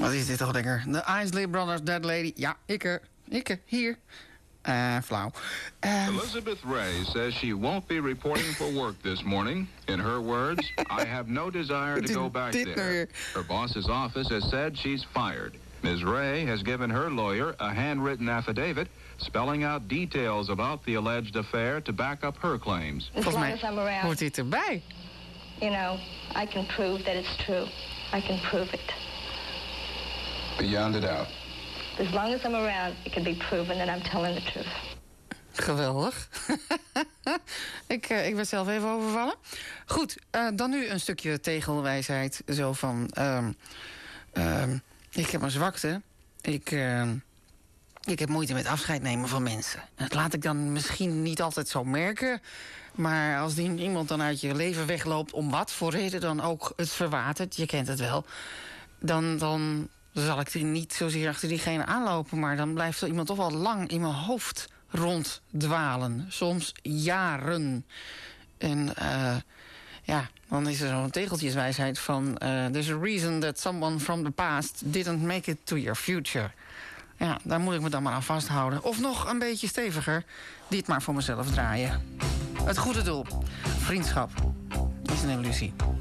Wat is dit toch lekker? De Isley Brothers, Dead Lady. Ja, ikke, hier. Flauw. Elizabeth Ray says she won't be reporting for work this morning. In her words, I have no desire to go back there. Her boss's office has said she's fired. Ms. Ray has given her lawyer a handwritten affidavit spelling out details about the alleged affair to back up her claims. Volgens mij hoort dit erbij. You know, I can prove that it's true. I can prove it. Beyond a doubt. As long as I'm around, it can be proven that I'm telling the truth. Geweldig. Ik ben zelf even overvallen. Goed, dan nu een stukje tegelwijsheid. Zo van... ik heb een zwakte. Ik heb moeite met afscheid nemen van mensen. Dat laat ik dan misschien niet altijd zo merken. Maar als iemand dan uit je leven wegloopt... om wat voor reden dan ook het verwatert... je kent het wel... dan zal ik niet zozeer achter diegene aanlopen... maar dan blijft er iemand toch wel lang in mijn hoofd ronddwalen. Soms jaren. En dan is er zo'n tegeltjeswijsheid van... there's a reason that someone from the past didn't make it to your future. Ja, daar moet ik me dan maar aan vasthouden. Of nog een beetje steviger, dit maar voor mezelf draaien. Het goede doel, vriendschap, is een illusie.